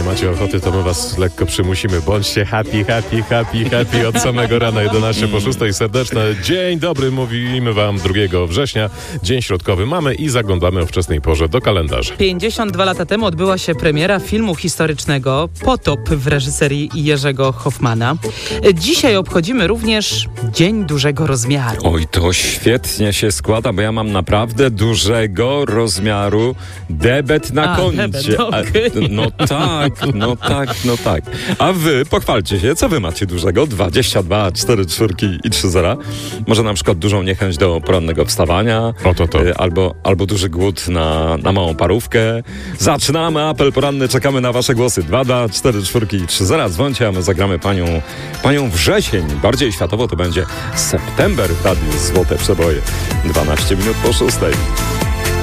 macie ochoty, to my was lekko przymusimy. Bądźcie happy od samego rana, 11 po 6. Serdeczne dzień dobry, mówimy wam 2 września. Dzień środkowy mamy i zaglądamy o wczesnej porze do kalendarza. 52 lata temu odbyła się premiera filmu historycznego Potop w reżyserii Jerzego Hoffmana. Dzisiaj obchodzimy również Dzień Dużego Rozmiaru. Oj, to świetnie się składa, bo ja mam naprawdę dużego rozmiaru debet na koncie. Debet, okay. No tak. A wy pochwalcie się, co wy macie dużego? 22, 4 czwórki i 3 zera. Może na przykład dużą niechęć do porannego wstawania. Albo duży głód na małą parówkę. Zaczynamy apel poranny, czekamy na wasze głosy. 2, 4 czwórki i 3 zera. Dzwońcie, a my zagramy panią wrzesień. Bardziej światowo to będzie september w Radiu Złote Przeboje. 12 minut po 6.